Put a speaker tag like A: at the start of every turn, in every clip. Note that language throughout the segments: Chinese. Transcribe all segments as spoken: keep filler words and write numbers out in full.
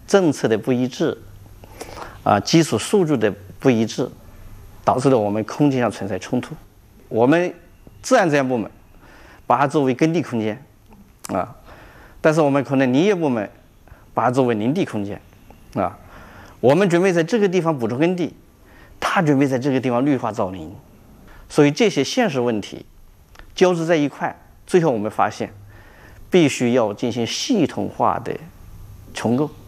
A: 政策的不一致，啊，基础数据的不一致，导致了我们空间上存在冲突。我们自然资源部门把它作为耕地空间，啊，但是我们可能林业部门把它作为林地空间，啊，我们准备在这个地方补充耕地，他准备在这个地方绿化造林，所以这些现实问题交织在一块，最后我们发现必须要进行系统化的重构。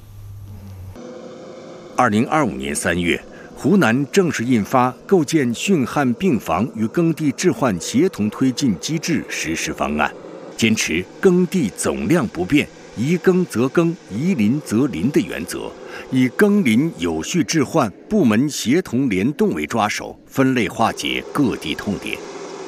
B: 二零二五年三月，湖南正式印发构建汛旱病防与耕地置换协同推进机制实施方案，坚持耕地总量不变、宜耕则耕、宜林则林的原则，以耕林有序置换、部门协同联动为抓手，分类化解各地痛点。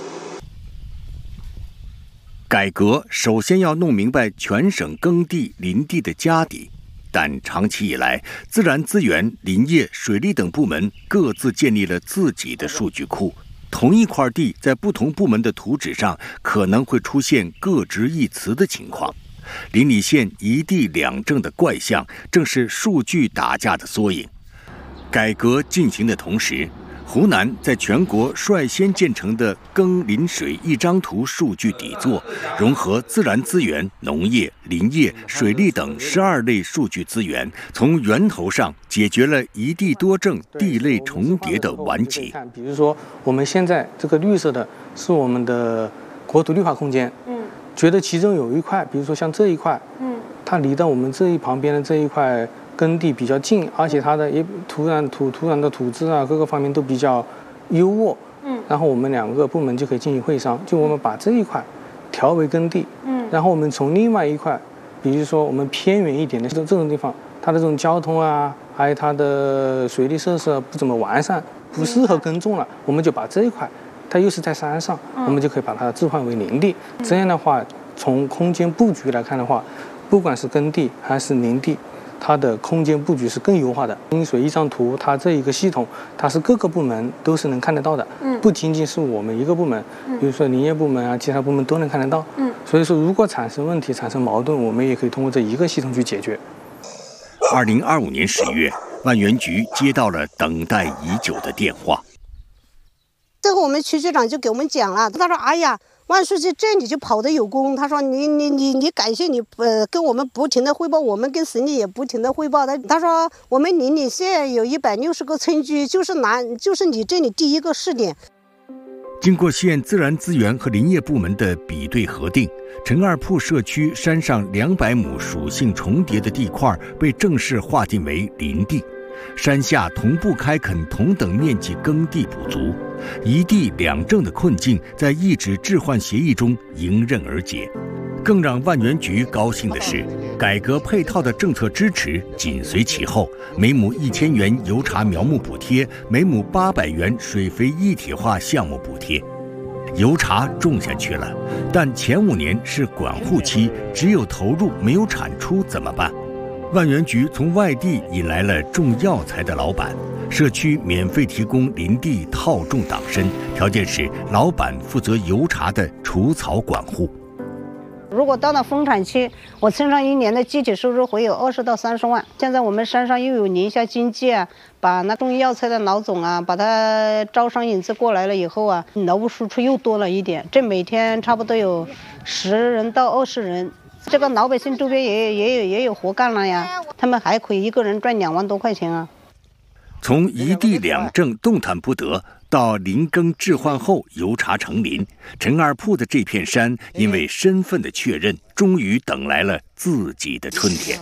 B: 改革首先要弄明白全省耕地、林地的家底。但长期以来，自然资源、林业、水利等部门各自建立了自己的数据库，同一块地在不同部门的图纸上可能会出现各执一词的情况。邻里县一地两政的怪象，正是数据打架的缩影。改革进行的同时，湖南在全国率先建成的耕林水一张图数据底座，融合自然资源、农业、林业、水利等十二类数据资源，从源头上解决了一地多政、地类重叠的顽疾。
C: 比如说，我们现在这个绿色的是我们的国土绿化空间，嗯，觉得其中有一块，比如说像这一块，嗯，它离到我们这一旁边的这一块耕地比较近，而且它的也土壤土土壤的土质啊各个方面都比较优渥，嗯，然后我们两个部门就可以进行会商，就我们把这一块调为耕地，嗯，然后我们从另外一块，比如说我们偏远一点的这种地方，它的这种交通啊，还有它的水利设施不怎么完善，不适合耕种了，我们就把这一块，它又是在山上，我们就可以把它置换为林地。这样的话，从空间布局来看的话，不管是耕地还是林地，它的空间布局是更优化的。林水一张图，它这一个系统，它是各个部门都是能看得到的，嗯，不仅仅是我们一个部门，比如说林业部门啊，其他部门都能看得到，嗯，所以说如果产生问题、产生矛盾，我们也可以通过这一个系统去解决。
B: 二零二五年十月，万源局接到了等待已久的电话。
D: 最后我们区局长就给我们讲了，他说：“哎呀，万书记这里就跑得有功。”他说你：“你你你感谢你呃跟我们不停的汇报，我们跟省里也不停的汇报。他他说我们邻里县有一百六十个村居，就是南就是你这里第一个试点。”
B: 经过县自然资源和林业部门的比对核定，陈二铺社区山上两百亩属性重叠的地块被正式划定为林地，山下同步开垦同等面积耕地补足，一地两政的困境在一纸置换协议中迎刃而解。更让万源局高兴的是，改革配套的政策支持紧随其后，每亩一千元油茶苗木补贴，每亩八百元水肥一体化项目补贴。油茶种下去了，但前五年是管护期，只有投入没有产出怎么办？万源局从外地引来了种药材的老板，社区免费提供林地套种党参，条件是老板负责油茶的除草管护。
D: 如果到了丰产期，我村上一年的具体收入会有二十到三十万。现在我们山上又有宁夏经济啊，把那种药材的老总啊，把他招商引资过来了以后啊，劳务输出又多了一点，这每天差不多有十人到二十人。这个老百姓周边也也有也有活干了呀，他们还可以一个人赚两万多块钱啊。
B: 从一地两政动弹不得到林耕置换后油茶成林，陈二铺的这片山因为身份的确认，终于等来了自己的春天。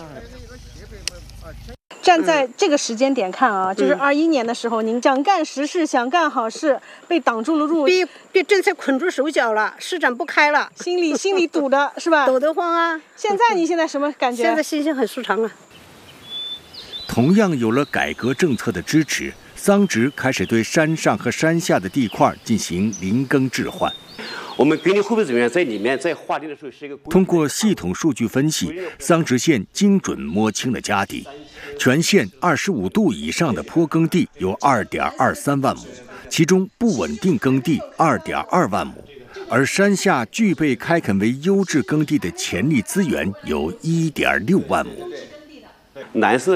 E: 站在这个时间点看啊，就是二一年的时候，您想干实事，想干好事，被挡住了路，
D: 被被政策捆住手脚了，施展不开了，
E: 心里心里堵的是吧？
D: 抖得慌啊！
E: 现在你现在什么感觉？
D: 现在心情很舒畅啊。
B: 同样有了改革政策的支持，桑植开始对山上和山下的地块进行林耕置换。
F: 我们耕地后备人员在里面在划定的时候是一个
B: 通过系统数据分析，桑植县精准摸清了家底。全县二十五度以上的坡耕地有二点二三万亩，其中不稳定耕地二点二万亩，而山下具备开垦为优质耕地的潜力资源有一点六万亩。
F: 蓝色